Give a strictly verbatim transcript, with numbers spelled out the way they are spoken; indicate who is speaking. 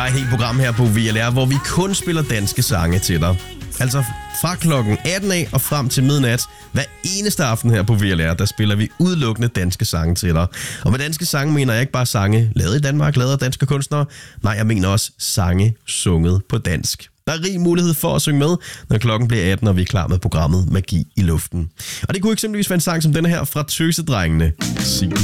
Speaker 1: et helt program her på V L R, hvor vi kun spiller danske sange til dig. Altså fra klokken atten af og frem til midnat, hver eneste aften her på V L R, der spiller vi udelukkende danske sange til dig. Og med danske sange mener jeg ikke bare sange lavet i Danmark, lavet af danske kunstnere. Nej, jeg mener også sange sunget på dansk. Der er rig mulighed for at synge med, når klokken bliver atten, og vi er klar med programmet Magi i luften. Og det kunne eksempelvis være en sang som denne her fra Tøsedrengene.